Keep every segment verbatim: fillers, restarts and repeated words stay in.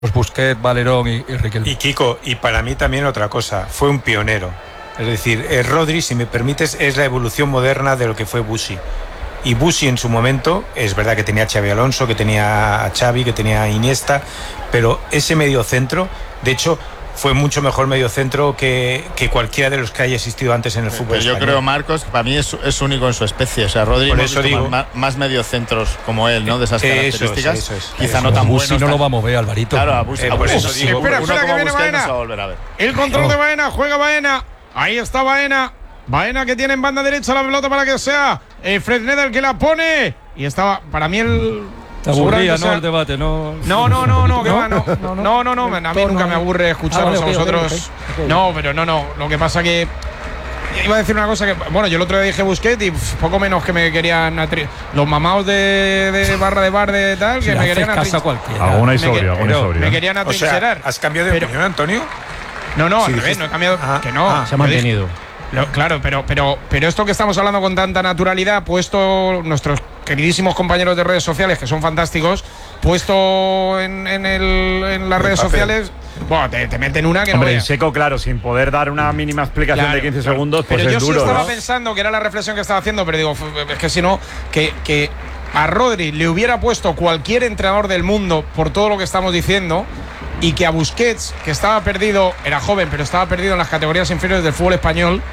Pues Busquets, Valerón y, y Riquelme. Y Kiko, y para mí también otra cosa, fue un pionero. Es decir, eh, Rodri, si me permites, es la evolución moderna de lo que fue Busi. Y Busi en su momento, es verdad que tenía a Xabi Alonso, que tenía a Xavi, que tenía a Iniesta, pero ese mediocentro, de hecho, fue mucho mejor mediocentro que, que cualquiera de los que haya existido antes en el fútbol Pero yo español. creo, Marcos, que para mí es, es único en su especie. O sea, Rodri Por hemos eso visto digo- más, más mediocentros como él, ¿no? De esas Eso es, características. eso es, Quizá eso no es. tan Busi buenos. no lo tan- va a mover, Alvarito. Claro, a Busi, Eh, a por Busi eso sí, digo, uno espera, como espera, que viene Busquets no Baena. se va a volver a ver. El control de Baena, juega Baena. Ahí está Baena. Baena que tiene en banda derecha la pelota para que sea eh, Fresneda el que la pone. Y estaba, para mí, el. Te aburría, seguramente ¿no? sea- El debate, ¿no? No, no, no, no, que ¿No? va, no. No, no. No, no, no, a mí nunca me aburre escucharos Ah, vale, a ok, ok, vosotros. ok, ok. No, pero no, no. Lo que pasa que. Iba a decir una cosa que. Bueno, yo el otro día dije Busquets y pf, poco menos que me querían. atri- Los mamados de, de barra de bar de tal, que Si me le querían haces caso a atri- cualquiera. Alguna Me historia, que- alguna pero historia. me querían O atrincherar. sea, ¿has cambiado de Pero- opinión, Antonio? No, no, Sí, al revés, dijiste- no he cambiado. Ah, que no. ah. Se ha Yo dije- mantenido. Lo- claro, pero, pero, pero esto que estamos hablando con tanta naturalidad, puesto nuestros queridísimos compañeros de redes sociales, que son fantásticos, puesto en, en, el, en las El redes papel. sociales, bueno, te, te meten una que Hombre, no en veas. seco, claro, sin poder dar una mínima explicación Claro, de quince claro. segundos, pues pero es yo duro, sí estaba ¿no? pensando que era la reflexión que estaba haciendo, pero digo, f- es que si no, que, que a Rodri le hubiera puesto cualquier entrenador del mundo por todo lo que estamos diciendo, y que a Busquets, que estaba perdido, era joven, pero estaba perdido en las categorías inferiores del fútbol español,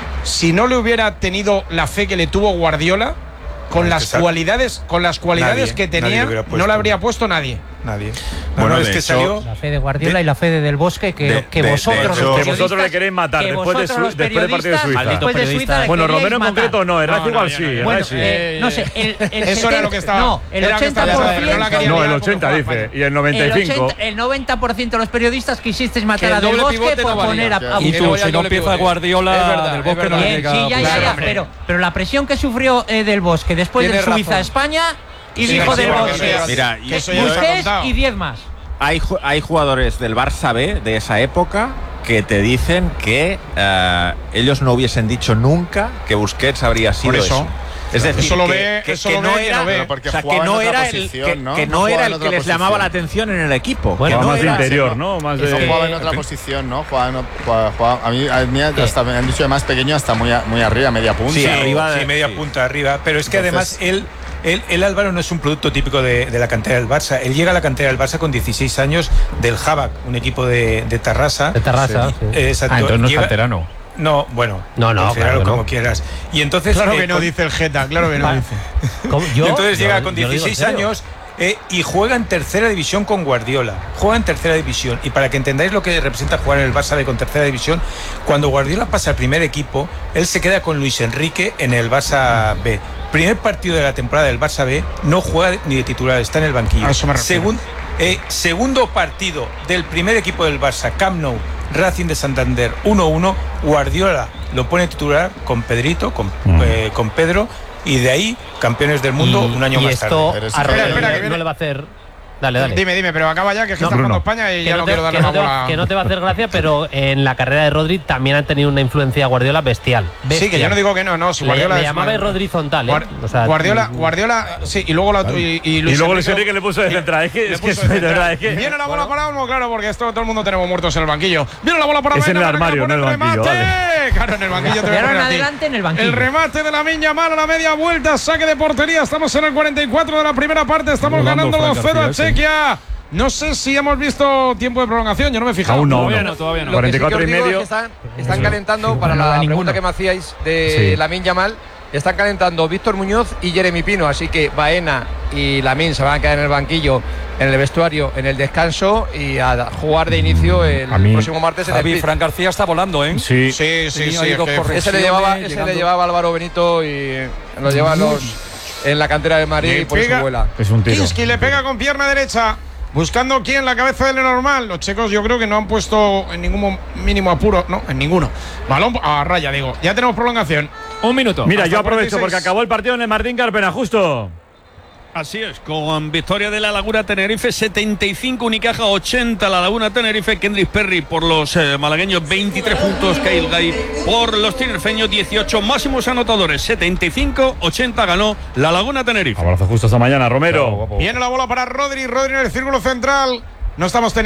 si no le hubiera tenido la fe que le tuvo Guardiola, con No, las es que sa- cualidades, con las cualidades Nadie, que nadie tenía, le hubiera no puesto. la habría puesto nadie. Nadie. Bueno, Bueno, de es que hecho- salió. La fe de Guardiola De- y la fe de Del Bosque que, de- que de- vosotros de los hecho- Que periodistas, vosotros le queréis matar que después de vosotros su- los después del partido de periodistas, Suiza. después de Malditos Suiza le Bueno, queríais Romero en matar. concreto no, el No, Racing no, igual ya sí. no, ya el Bueno, Racing. eh, no sé, el, el Eso era lo que estaba- No, el era lo que estaba- ochenta por no la quería ciento. No, el mirar ochenta por dice. España. Y el noventa y El, cinco. ochenta, el noventa por ciento de los periodistas quisisteis Que matar el a Del doble Bosque pivote por no valía. poner a, a Y Que tú, luego ya si el no doble empieza pivote. Guardiola, Es verdad, Del es Bosque no verdad. le Bien, llega. sí, ya, ya, Claro, ya, hombre. pero, pero la presión que sufrió eh, Del Bosque después Tienes de Suiza a razón. España y Sí, dijo sí, Del porque Bosque, eso ya- Mira, que eso ya nos ha Busquets contado. y diez más. Hay, ju- hay jugadores del Barça B de esa época que te dicen que eh, ellos no hubiesen dicho nunca que Busquets habría sido Por eso. eso. Es decir, Eso lo que, ve- que- eso que lo no ve quien era, lo ve. Pero porque o sea, que jugaba en no otra era el posición, que, ¿no? que No no jugaba era en el que otra les llamaba posición. la atención en el equipo. Bueno, que no más era- interior, ¿no? Más Eso de. jugaba en otra posición, ¿no? Jugaba en o- jugaba- jugaba- a mí, a mí hasta me han dicho de más pequeño hasta muy, a- muy arriba, media punta. Sí, arriba de- Sí, media sí. punta arriba. Pero es que Entonces- además él, él, él, Álvaro, no es un producto típico de, de la cantera del Barça. Él llega a la cantera del Barça con dieciséis años del Habak, un equipo de, de Tarrasa. De Tarrasa, sí. Eh, exacto. Ah, entonces no es Llega- canterano. No, bueno. No, no, considéralo claro que como no. quieras. Y entonces. Claro eh, que no, con- dice el Geta, claro que no dice. ¿Cómo? Y Yo- entonces yo- llega con yo lo digo en dieciséis serio. años eh, y juega en tercera división con Guardiola. Juega en tercera división. Y para que entendáis lo que representa jugar en el Barça B con tercera división, cuando Guardiola pasa al primer equipo, él se queda con Luis Enrique en el Barça B. Primer partido de la temporada del Barça B, no juega ni de titular, está en el banquillo. A eso me refiero. Segun- eh, segundo partido del primer equipo del Barça, Camp Nou, Racing de Santander uno uno, Guardiola lo pone titular con Pedrito, con, Mm. eh, con Pedro, y de ahí campeones del mundo Y- un año y más esto tarde. Pero a espera, Rodri espera, que no viene- le va a hacer. Dale, dale. Dime, dime, pero acaba ya, que es que No, está jugando Bruno. España y Que ya no, no te, quiero darle que no más te va, bola. que no te va a hacer gracia, pero en la carrera de Rodri también han tenido una influencia Guardiola bestial. Sí, que yo Bestial. no digo que no, no. Si Le, Guardiola le es llamaba una- Rodri horizontal, ¿eh? Guar- O sea, Guardiola, Guardiola, sí, y luego la y, y Y Luis luego Luis Enrique- Enrique le puso de central. Es que Le es que puso es de de verdad. central. Es que. Viene la bola para Olmo, claro, porque esto todo el mundo tenemos muertos en el banquillo. Viene la bola para Es en Baena, el Baena, armario, que no en el pone banquillo, remate. Claro, en el banquillo te voy a De ahora poner en a ti. adelante en el banquillo. El remate de la Miña Mal a la media vuelta, saque de portería. Estamos en el cuarenta y cuatro de la primera parte. Estamos Rolando ganando Fran dos cero a García, sí. Chequia. No sé si hemos visto tiempo de prolongación, yo no me he fijado. Aún no, Todavía aún no, todavía no. Lo que sí que cuarenta y cuatro os y digo es medio. que están, están calentando, para no da la ninguno. pregunta que me hacíais de Sí. Lamine Yamal, están calentando Víctor Muñoz y Jeremy Pino, así que Baena y Lamine se van a quedar en el banquillo, en el vestuario, en el descanso y a jugar de inicio el A mí- próximo martes en el Javi, Split. Fran García está volando, ¿eh? Sí. Sí, sí, Tenía sí. ahí es dos que- correcciones. Ese le llevaba, ese llegando. le llevaba Álvaro Benito y lo lleva a los, en la cantera de Madrid Le y por pega. eso vuela. Es un tiro. Kinski le pega con pierna derecha. Buscando quién, la cabeza del normal. Los checos yo creo que no han puesto en ningún mo- mínimo apuro. No, en ninguno. Balón a raya, digo. Ya tenemos prolongación. Un minuto. Mira, Hasta yo aprovecho cuarenta y seis. porque acabó el partido en el Martín Carpena, justo. Así es, con victoria de la Laguna Tenerife setenta y cinco, Unicaja ochenta, la Laguna Tenerife, Kendrick Perry por los eh, malagueños veintitrés puntos, Kyle Gay por los tinerfeños dieciocho, máximos anotadores setenta y cinco ochenta ganó la Laguna Tenerife. Abrazo justo esta mañana, Romero. Viene la bola para Rodri. Rodri en el círculo central. no estamos teniendo